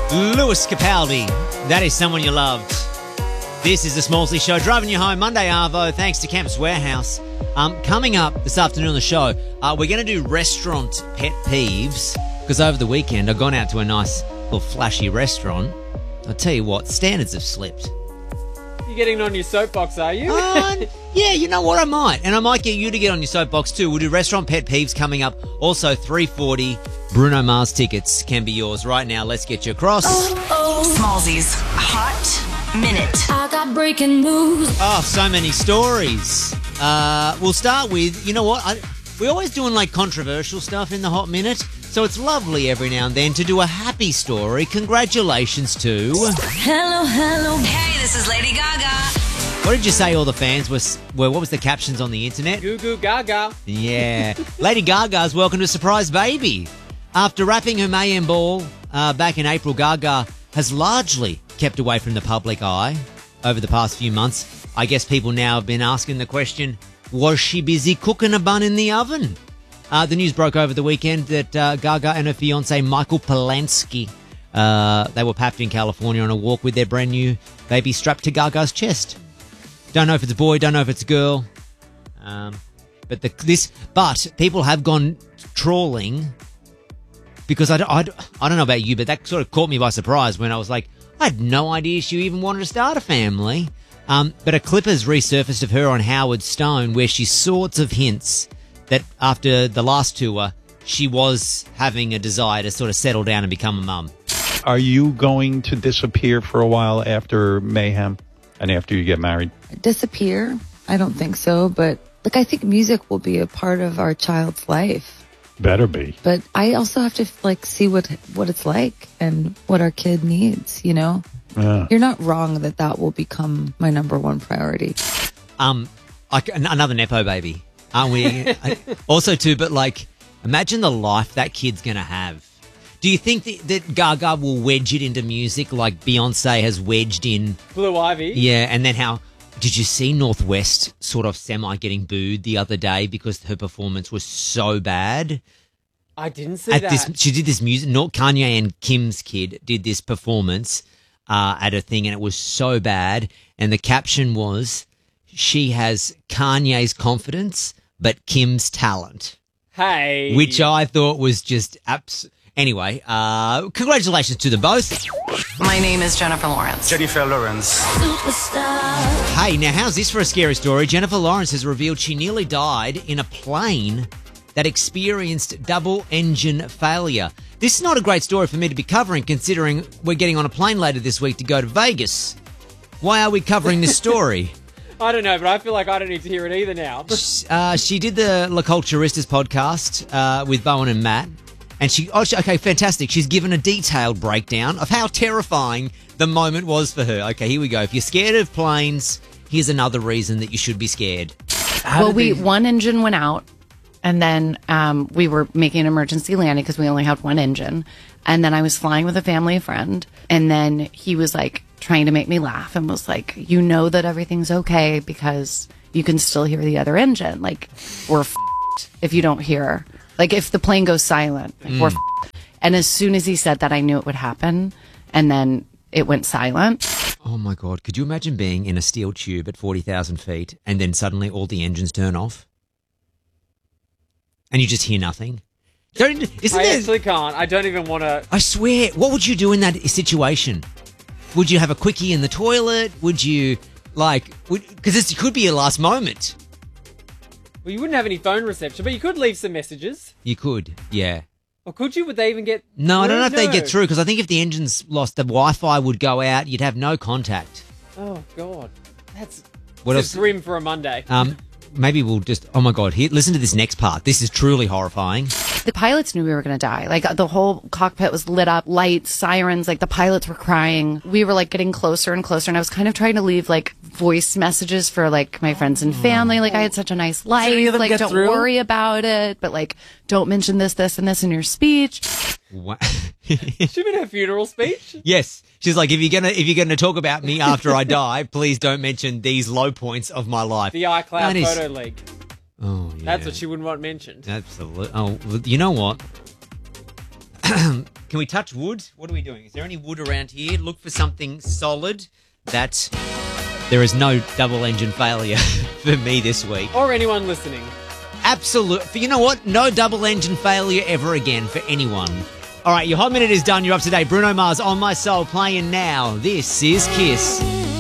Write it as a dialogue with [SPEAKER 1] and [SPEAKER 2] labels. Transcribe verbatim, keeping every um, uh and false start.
[SPEAKER 1] Lewis Capaldi. That is someone you loved. This is the Smallsy Show, driving you home Monday, Arvo, thanks to Campus Warehouse. Um, coming up this afternoon on the show, uh, we're going to do restaurant pet peeves, because over the weekend I've gone out to a nice little flashy restaurant. I'll tell you what, standards have slipped.
[SPEAKER 2] You're getting on your soapbox, are you?
[SPEAKER 1] Uh, yeah, you know what, I might. And I might get you to get on your soapbox too. We'll do restaurant pet peeves coming up. Also, three forty Bruno Mars tickets can be yours right now. Let's get you across.
[SPEAKER 3] Oh, oh. Smallsy's Hot Minute.
[SPEAKER 4] I got breaking news.
[SPEAKER 1] Oh, so many stories. Uh, we'll start with, you know what, I, we're always doing like controversial stuff in the Hot Minute. So it's lovely every now and then to do a happy story. Congratulations to...
[SPEAKER 4] Hello, hello.
[SPEAKER 3] Hey, this is Lady Gaga.
[SPEAKER 1] What did you say all the fans were, were what was the captions on the internet?
[SPEAKER 2] Goo goo gaga.
[SPEAKER 1] Yeah. Lady Gaga's welcome to a surprise baby. After wrapping her Mayhem ball uh, back in April, Gaga has largely kept away from the public eye over the past few months. I guess people now have been asking the question, was she busy cooking a bun in the oven? Uh, the news broke over the weekend that uh, Gaga and her fiancé Michael Polanski, uh, they were papped in California on a walk with their brand new baby strapped to Gaga's chest. Don't know if it's a boy, don't know if it's a girl. Um, but the, this, but people have gone trawling because I don't, I, don't, I don't know about you, but that sort of caught me by surprise when I was like, I had no idea she even wanted to start a family. Um, but a clip has resurfaced of her on Howard Stone where she sorts of hints that after the last tour, she was having a desire to sort of settle down and become a mum.
[SPEAKER 5] Are you going to disappear for a while after Mayhem and after you get married?
[SPEAKER 6] Disappear? I don't think so, but like I think music will be a part of our child's life.
[SPEAKER 5] Better be.
[SPEAKER 6] But I also have to like see what what it's like and what our kid needs, you know?
[SPEAKER 5] Yeah.
[SPEAKER 6] You're not wrong that that will become my number one priority.
[SPEAKER 1] Um, like another Nepo baby. Aren't we? Also, too, but like, imagine the life that kid's going to have. Do you think that, that Gaga will wedge it into music like Beyonce has wedged in?
[SPEAKER 2] Blue Ivy?
[SPEAKER 1] Yeah, and then how... Did you see Northwest sort of semi getting booed the other day because her performance was so bad?
[SPEAKER 2] I didn't see
[SPEAKER 1] at
[SPEAKER 2] that.
[SPEAKER 1] This, she did this music... Not Kanye and Kim's kid did this performance uh, at a thing, and it was so bad. And the caption was, she has Kanye's confidence, but Kim's talent.
[SPEAKER 2] Hey.
[SPEAKER 1] Which I thought was just abs- Anyway, uh, congratulations to them both.
[SPEAKER 3] My name is Jennifer Lawrence.
[SPEAKER 7] Jennifer Lawrence.
[SPEAKER 4] Superstar.
[SPEAKER 1] Hey, now how's this for a scary story? Jennifer Lawrence has revealed she nearly died in a plane that experienced double engine failure. This is not a great story for me to be covering, considering we're getting on a plane later this week to go to Vegas. Why are we covering this story?
[SPEAKER 2] I don't know, but I feel like I don't need to hear it either now.
[SPEAKER 1] uh, she did the La Culturistas podcast uh, with Bowen and Matt. And she, oh, she, okay, fantastic. She's given a detailed breakdown of how terrifying the moment was for her. Okay, here we go. If you're scared of planes, here's another reason that you should be scared.
[SPEAKER 8] How well, we they... one engine went out, and then um, we were making an emergency landing because we only had one engine. And then I was flying with a family friend, and then he was like trying to make me laugh and was like, "You know that everything's okay because you can still hear the other engine. Like we're f***ed if you don't hear." Like, if the plane goes silent. Like,
[SPEAKER 1] Mm.
[SPEAKER 8] we're f- and as soon as he said that, I knew it would happen. And then it went silent.
[SPEAKER 1] Oh, my God. Could you imagine being in a steel tube at forty thousand feet and then suddenly all the engines turn off? And you just hear nothing? Don't, isn't
[SPEAKER 2] I
[SPEAKER 1] there,
[SPEAKER 2] actually can't. I don't even want to...
[SPEAKER 1] I swear, what would you do in that situation? Would you have a quickie in the toilet? Would you, like... Because this could be your last moment.
[SPEAKER 2] Well, you wouldn't have any phone reception, but you could leave some messages.
[SPEAKER 1] You could, yeah.
[SPEAKER 2] Or could you? Would they even get
[SPEAKER 1] No, I don't know if
[SPEAKER 2] no.
[SPEAKER 1] they get through, because I think if the engine's lost, the Wi-Fi would go out. You'd have no contact.
[SPEAKER 2] Oh, God. That's
[SPEAKER 1] What
[SPEAKER 2] that's
[SPEAKER 1] else?
[SPEAKER 2] grim for a Monday.
[SPEAKER 1] Um, maybe we'll just... Oh, my God. Here, listen to this next part. This is truly horrifying.
[SPEAKER 8] The pilots knew we were going to die. Like, the whole cockpit was lit up, lights, sirens. Like, the pilots were crying. We were, like, getting closer and closer. And I was kind of trying to leave, like, voice messages for, like, my friends and family. Like, I had such a nice life. Like, don't
[SPEAKER 2] through?
[SPEAKER 8] worry about it. But, like, don't mention this, this, and this in your speech.
[SPEAKER 1] What?
[SPEAKER 2] She meant her funeral speech?
[SPEAKER 1] Yes. She's like, if you're gonna if you're gonna talk about me after I die, please don't mention these low points of my life.
[SPEAKER 2] The iCloud
[SPEAKER 1] That is-
[SPEAKER 2] photo leak.
[SPEAKER 1] Oh, yeah.
[SPEAKER 2] That's what she wouldn't want mentioned.
[SPEAKER 1] Absolutely. Oh, well, you know what? Can we touch wood? What are we doing? Is there any wood around here? Look for something solid that there is no double engine failure for me this week.
[SPEAKER 2] Or anyone listening.
[SPEAKER 1] Absolute. You know what? No double engine failure ever again for anyone. All right, your hot minute is done. You're up to date. Bruno Mars, On My Soul, playing now. This is Kiss.